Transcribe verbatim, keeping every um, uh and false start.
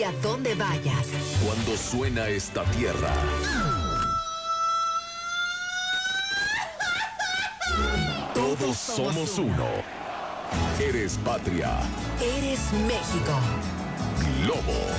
A donde vayas. Cuando suena esta tierra, todos somos uno. Eres patria. Eres México. Globo.